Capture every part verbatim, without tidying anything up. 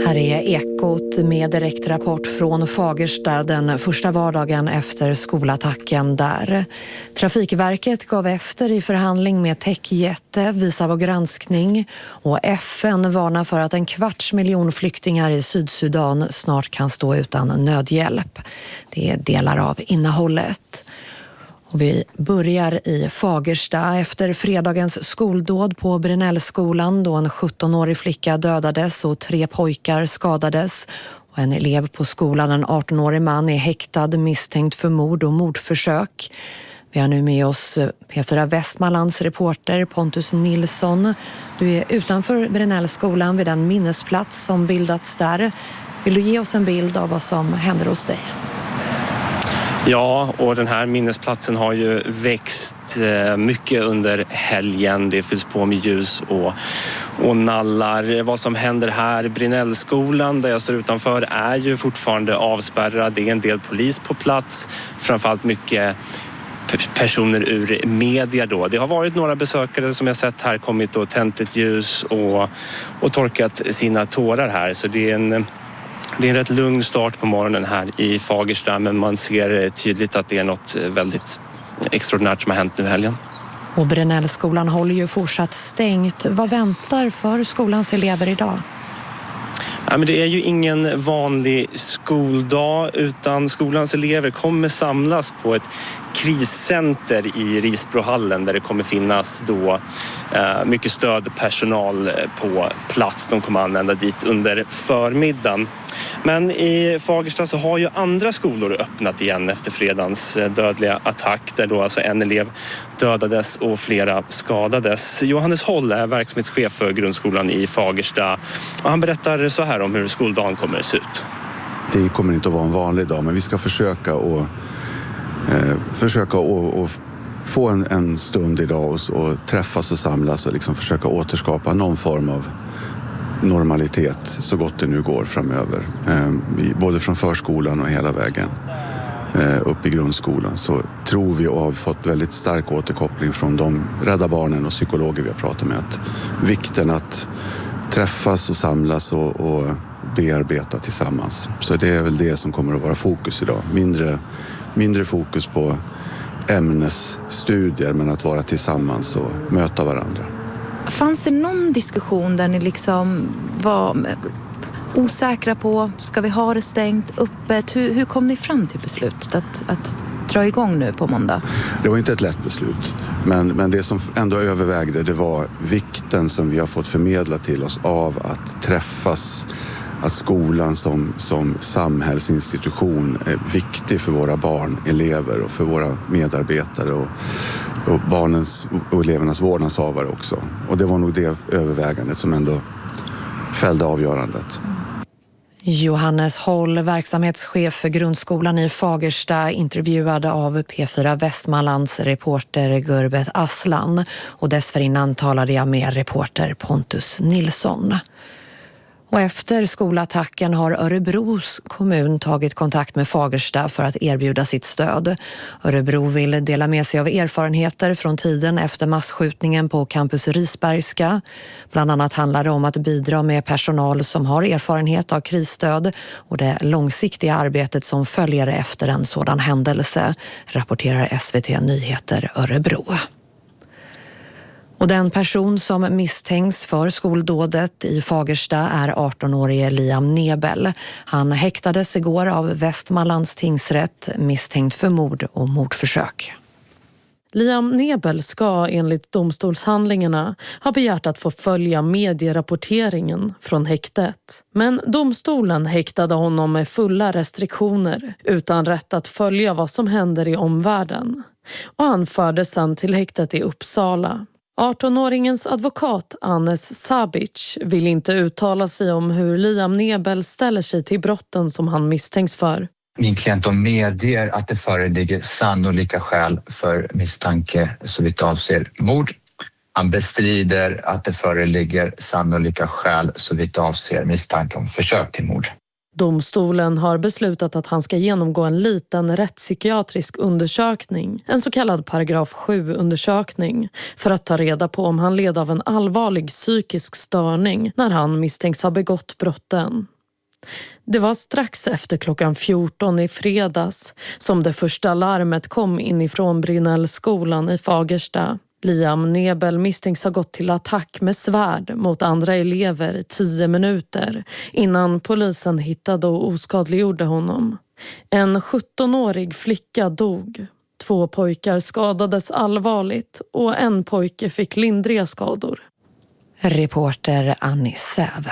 Här är Ekot med direktrapport från Fagersta den första vardagen efter skolattacken där. Trafikverket gav efter i förhandling med techjätte, visar på granskning, och F N varnar för att en kvarts miljon flyktingar i Sydsudan snart kan stå utan nödhjälp. Det är delar av innehållet. Och vi börjar i Fagersta efter fredagens skoldåd på Brinellskolan då en sjuttonårig flicka dödades och tre pojkar skadades. Och en elev på skolan, en artonårig man, är häktad misstänkt för mord och mordförsök. Vi har nu med oss P fyra Västmanlands reporter Pontus Nilsson. Du är utanför Brinellskolan vid den minnesplats som bildats där. Vill du ge oss en bild av vad som händer hos dig? Ja, och den här minnesplatsen har ju växt mycket under helgen. Det fylls på med ljus och, och nallar. Vad som händer här, Brinellskolan där jag står utanför, är ju fortfarande avspärrad. Det är en del polis på plats, framförallt mycket personer ur media då. Det har varit några besökare som jag sett här kommit och tänt ett ljus och, och torkat sina tårar här. Så det är en... Det är en rätt lugn start på morgonen här i Fagersta, men man ser tydligt att det är något väldigt extraordinärt som har hänt nu i helgen. Och Brinellskolan håller ju fortsatt stängt. Vad väntar för skolans elever idag? Ja, men det är ju ingen vanlig skoldag, utan skolans elever kommer samlas på ett kriscenter i Risbrohallen där det kommer finnas då eh, mycket stödpersonal på plats. De kommer använda dit under förmiddagen. Men i Fagersta så har ju andra skolor öppnat igen efter fredagens dödliga attack där då alltså en elev dödades och flera skadades. Johannes Håll är verksamhetschef för grundskolan i Fagersta och han berättar så här om hur skoldagen kommer att se ut. Det kommer inte att vara en vanlig dag, men vi ska försöka och eh, försöka och, och få en, en stund idag och, och träffas och samlas och liksom försöka återskapa någon form av normalitet så gott det nu går framöver. Eh, både från förskolan och hela vägen eh, upp i grundskolan så tror vi och har fått väldigt stark återkoppling från de Rädda Barnen och psykologer vi har pratat med att vikten att träffas och samlas och, och bearbeta tillsammans. Så det är väl det som kommer att vara fokus idag. Mindre, mindre fokus på ämnesstudier men att vara tillsammans och möta varandra. Fanns det någon diskussion där ni liksom var osäkra på, ska vi ha det stängt, öppet? Hur, hur kom ni fram till beslutet att, att dra igång nu på måndag? Det var inte ett lätt beslut, men, men det som ändå övervägde det var vikten som vi har fått förmedla till oss av att träffas, att skolan som, som samhällsinstitution är viktig för våra barn, elever och för våra medarbetare och, och barnens och elevernas vårdnadshavare också. Och det var nog det övervägandet som ändå fällde avgörandet. Johannes Håll, verksamhetschef för grundskolan i Fagersta, intervjuade av P fyra Västmanlands reporter Gurbet Aslan. Och dessförinnan talade jag med reporter Pontus Nilsson. Och efter skolattacken har Örebros kommun tagit kontakt med Fagersta för att erbjuda sitt stöd. Örebro vill dela med sig av erfarenheter från tiden efter massskjutningen på campus Risbergska. Bland annat handlar det om att bidra med personal som har erfarenhet av krisstöd och det långsiktiga arbetet som följer efter en sådan händelse, rapporterar S V T Nyheter Örebro. Och den person som misstänks för skoldådet i Fagersta är arton-årige Liam Nebel. Han häktades igår av Västmanlands tingsrätt misstänkt för mord och mordförsök. Liam Nebel ska enligt domstolshandlingarna ha begärt att få följa medierapporteringen från häktet. Men domstolen häktade honom med fulla restriktioner utan rätt att följa vad som händer i omvärlden. Och han fördes sedan till häktet i Uppsala. arton-åringens advokat Anes Sabic vill inte uttala sig om hur Liam Nebel ställer sig till brotten som han misstänks för. Min klient medger att det föreligger sannolika skäl för misstanke såvitt avser mord. Han bestrider att det föreligger sannolika skäl såvitt avser misstanke om försök till mord. Domstolen har beslutat att han ska genomgå en liten rättspsykiatrisk undersökning, en så kallad paragraf sju-undersökning, för att ta reda på om han led av en allvarlig psykisk störning när han misstänks ha begått brotten. Det var strax efter klockan fjorton i fredags som det första larmet kom inifrån Brinnellskolan i Fagersta. Liam Nebel misstänks ha gått till attack med svärd mot andra elever i tio minuter innan polisen hittade och oskadliggjorde honom. En sjuttonårig flicka dog. Två pojkar skadades allvarligt och en pojke fick lindriga skador. Reporter Annie Säve.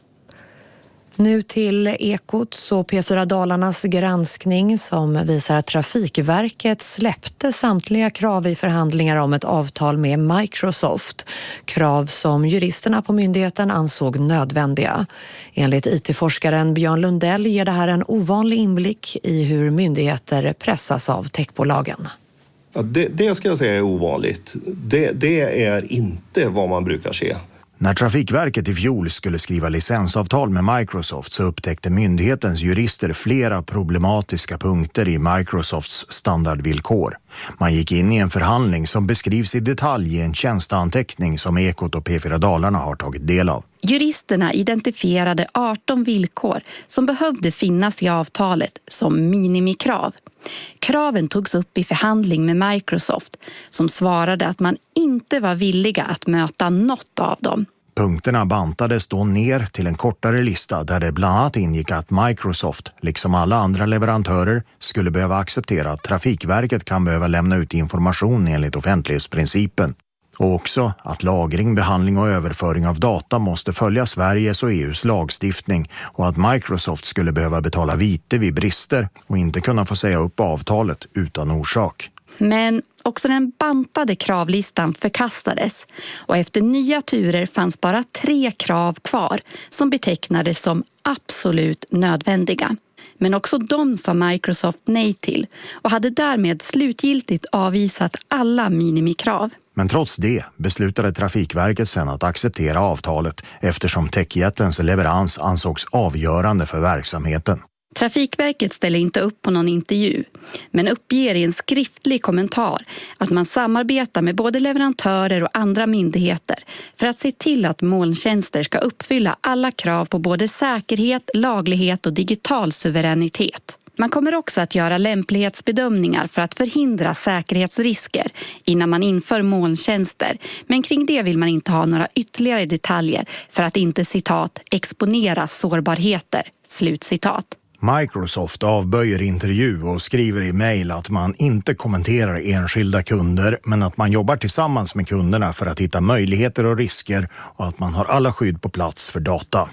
Nu till Ekots och P fyra Dalarnas granskning som visar att Trafikverket släppte samtliga krav i förhandlingar om ett avtal med Microsoft. Krav som juristerna på myndigheten ansåg nödvändiga. Enligt I T-forskaren Björn Lundell ger det här en ovanlig inblick i hur myndigheter pressas av techbolagen. Ja, det, det ska jag säga är ovanligt. Det, det är inte vad man brukar se. När Trafikverket i fjol skulle skriva licensavtal med Microsoft så upptäckte myndighetens jurister flera problematiska punkter i Microsofts standardvillkor. Man gick in i en förhandling som beskrivs i detalj i en tjänsteanteckning som Ekot och P fyra Dalarna har tagit del av. Juristerna identifierade arton villkor som behövde finnas i avtalet som minimikrav. Kraven togs upp i förhandling med Microsoft som svarade att man inte var villiga att möta något av dem. Punkterna bantades då ner till en kortare lista där det bland annat ingick att Microsoft, liksom alla andra leverantörer, skulle behöva acceptera att Trafikverket kan behöva lämna ut information enligt offentlighetsprincipen. Och också att lagring, behandling och överföring av data måste följa Sveriges och E U:s lagstiftning och att Microsoft skulle behöva betala vite vid brister och inte kunna få säga upp avtalet utan orsak. Men också den bantade kravlistan förkastades och efter nya turer fanns bara tre krav kvar som betecknades som absolut nödvändiga. Men också de sa Microsoft nej till och hade därmed slutgiltigt avvisat alla minimikrav. Men trots det beslutade Trafikverket sedan att acceptera avtalet eftersom techjättens leverans ansågs avgörande för verksamheten. Trafikverket ställer inte upp på någon intervju, men uppger i en skriftlig kommentar att man samarbetar med både leverantörer och andra myndigheter för att se till att molntjänster ska uppfylla alla krav på både säkerhet, laglighet och digital suveränitet. Man kommer också att göra lämplighetsbedömningar för att förhindra säkerhetsrisker innan man inför molntjänster, men kring det vill man inte ha några ytterligare detaljer för att inte, citat, exponera sårbarheter, slutcitat. Microsoft avböjer intervju och skriver i mejl att man inte kommenterar enskilda kunder men att man jobbar tillsammans med kunderna för att hitta möjligheter och risker och att man har alla skydd på plats för data.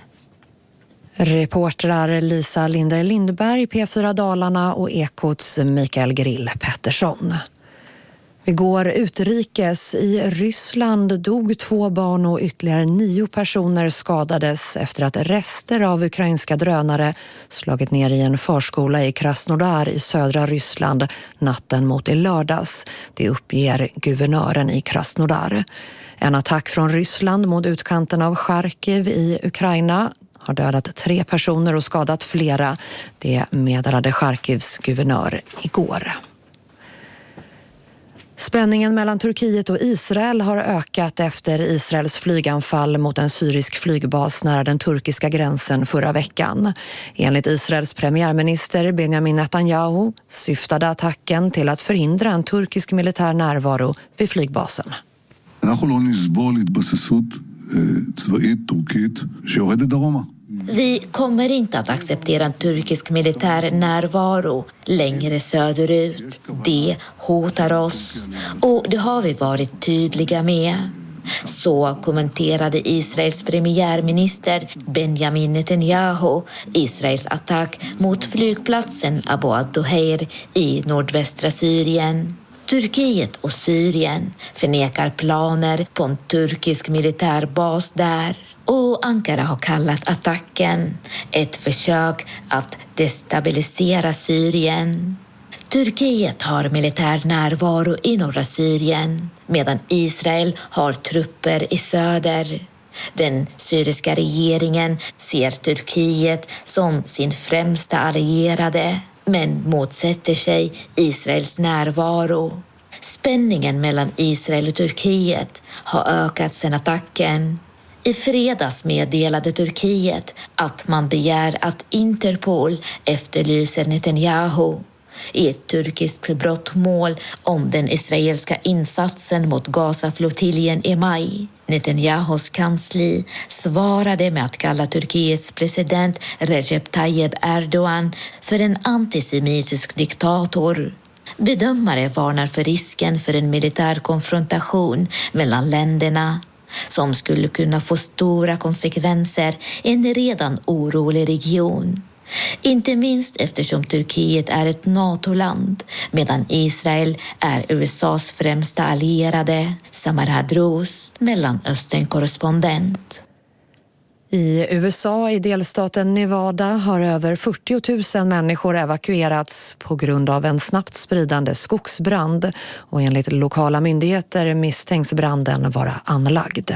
Reportrar Lisa Linder Lindberg, P fyra Dalarna och Ekots Mikael Grill Pettersson. Vi går utrikes. I Ryssland dog två barn och ytterligare nio personer skadades efter att rester av ukrainska drönare slagit ner i en förskola i Krasnodar i södra Ryssland natten mot i lördags. Det uppger guvernören i Krasnodar. En attack från Ryssland mot utkanten av Charkiv i Ukraina har dödat tre personer och skadat flera. Det meddelade Charkivs guvernör igår. Spänningen mellan Turkiet och Israel har ökat efter Israels flyganfall mot en syrisk flygbas nära den turkiska gränsen förra veckan. Enligt Israels premiärminister Benjamin Netanyahu syftade attacken till att förhindra en turkisk militär närvaro vid flygbasen. Vi kommer inte att acceptera en turkisk militär närvaro längre söderut. Det hotar oss och det har vi varit tydliga med. Så kommenterade Israels premiärminister Benjamin Netanyahu Israels attack mot flygplatsen Abu ad-Duhair i nordvästra Syrien. Turkiet och Syrien förnekar planer på en turkisk militärbas där. Och Ankara har kallat attacken ett försök att destabilisera Syrien. Turkiet har militär närvaro i norra Syrien medan Israel har trupper i söder. Den syriska regeringen ser Turkiet som sin främsta allierade men motsätter sig Israels närvaro. Spänningen mellan Israel och Turkiet har ökat sedan attacken. I fredags meddelade Turkiet att man begär att Interpol efterlyser Netanyahu i ett turkiskt brottmål om den israeliska insatsen mot Gaza-flottiljen i maj. Netanyahus kansli svarade med att kalla Turkiets president Recep Tayyip Erdogan för en antisemitisk diktator. Bedömare varnar för risken för en militär konfrontation mellan länderna som skulle kunna få stora konsekvenser i en redan orolig region. Inte minst eftersom Turkiet är ett NATO-land medan Israel är U S A:s främsta allierade. Samar Hadrous, Mellanöstern-korrespondent. I U S A i delstaten Nevada har över fyrtio tusen människor evakuerats på grund av en snabbt spridande skogsbrand och enligt lokala myndigheter misstänks branden vara anlagd.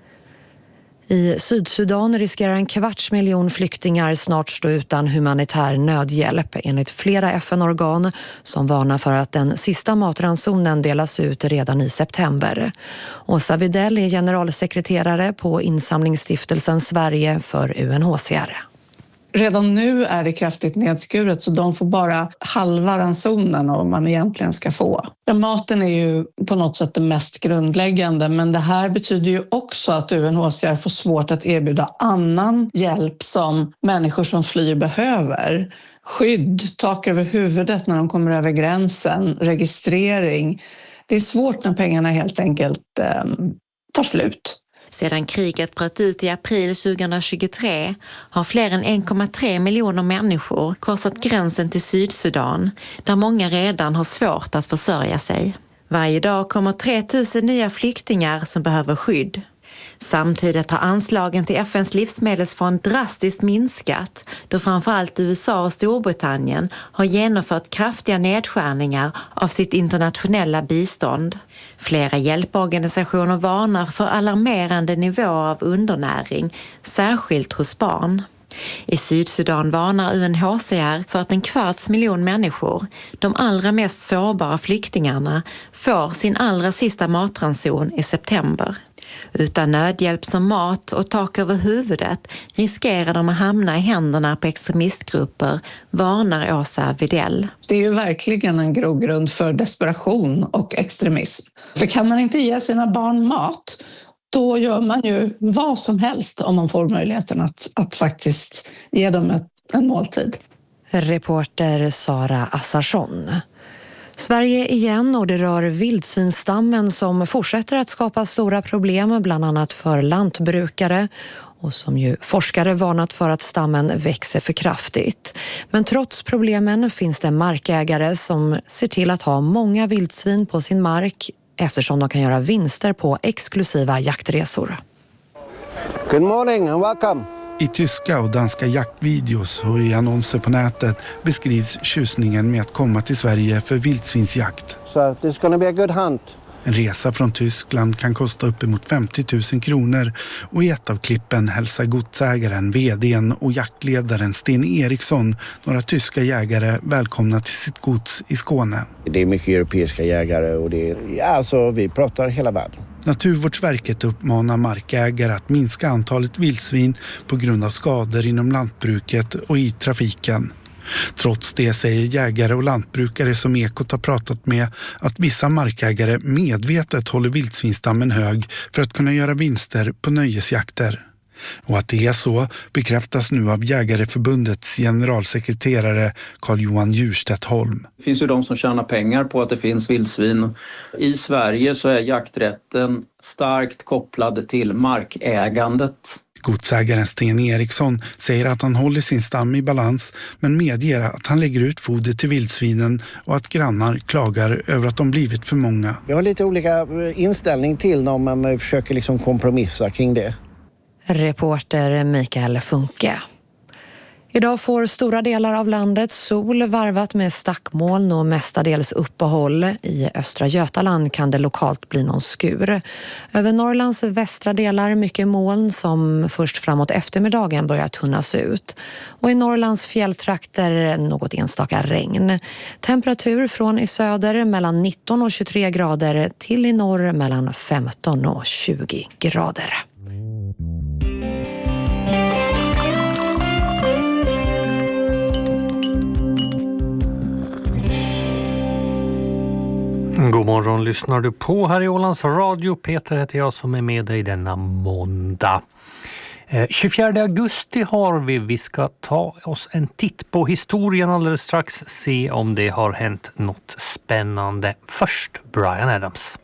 I Sydsudan riskerar en kvarts miljon flyktingar snart stå utan humanitär nödhjälp enligt flera F N-organ som varnar för att den sista matransonen delas ut redan i september. Åsa Videll är generalsekreterare på insamlingsstiftelsen Sverige för U N H C R. Redan nu är det kraftigt nedskuret så de får bara halva ransonen av vad man egentligen ska få. Maten är ju på något sätt det mest grundläggande, men det här betyder ju också att U N H C R får svårt att erbjuda annan hjälp som människor som flyr behöver. Skydd, tak över huvudet när de kommer över gränsen, registrering. Det är svårt när pengarna helt enkelt eh, tar slut. Sedan kriget bröt ut i april tjugohundratjugotre har fler än en komma tre miljoner människor korsat gränsen till Sydsudan, där många redan har svårt att försörja sig. Varje dag kommer tre tusen nya flyktingar som behöver skydd. Samtidigt har anslagen till F N:s livsmedelsfond drastiskt minskat då framförallt U S A och Storbritannien har genomfört kraftiga nedskärningar av sitt internationella bistånd. Flera hjälporganisationer varnar för alarmerande nivåer av undernäring, särskilt hos barn. I Sydsudan varnar U N H C R för att en kvarts miljon människor, de allra mest sårbara flyktingarna, får sin allra sista matranson i september. Utan nödhjälp som mat och tak över huvudet riskerar de att hamna i händerna på extremistgrupper, varnar Åsa Videll. Det är ju verkligen en grogrund för desperation och extremism. För kan man inte ge sina barn mat, då gör man ju vad som helst om man får möjligheten att, att faktiskt ge dem ett, en måltid. Reporter Sara Assarsson. Sverige igen, och det rör vildsvinstammen som fortsätter att skapa stora problem bland annat för lantbrukare och som ju forskare varnat för att stammen växer för kraftigt. Men trots problemen finns det markägare som ser till att ha många vildsvin på sin mark eftersom de kan göra vinster på exklusiva jaktresor. Good morning and welcome. I tyska och danska jaktvideos och i annonser på nätet beskrivs tjusningen med att komma till Sverige för vildsvinsjakt. So there's going to be a good hunt. En resa från Tyskland kan kosta uppemot femtio tusen kronor och i ett av klippen hälsar godsägaren, vdn och jaktledaren Sten Eriksson några tyska jägare välkomna till sitt gods i Skåne. Det är mycket europeiska jägare och det är, ja, alltså, vi pratar hela världen. Naturvårdsverket uppmanar markägare att minska antalet vildsvin på grund av skador inom lantbruket och i trafiken. Trots det säger jägare och lantbrukare som Ekot har pratat med att vissa markägare medvetet håller vildsvinstammen hög för att kunna göra vinster på nöjesjakter. Och att det är så bekräftas nu av Jägareförbundets generalsekreterare Carl-Johan Djurstedt Holm. Det finns ju de som tjänar pengar på att det finns vildsvin. I Sverige så är jakträtten starkt kopplad till markägandet. Godsägaren Sten Eriksson säger att han håller sin stam i balans men medger att han lägger ut foder till vildsvinen och att grannar klagar över att de blivit för många. Vi har lite olika inställning till dem, men man försöker liksom kompromissa kring det. Reporter Mikael Funke. Idag får stora delar av landet sol varvat med stackmoln och mestadels uppehåll. I östra Götaland kan det lokalt bli någon skur. Över Norrlands västra delar mycket moln som först framåt eftermiddagen börjar tunnas ut. Och i Norrlands fjälltrakter något enstaka regn. Temperatur från i söder mellan nitton och tjugotre grader till i norr mellan femton och tjugo grader. God morgon, lyssnar du på här i Ålands Radio. Peter heter jag som är med dig denna måndag. Eh, tjugofjärde augusti har vi. Vi ska ta oss en titt på historien alldeles strax. Se om det har hänt något spännande. Först Bryan Adams.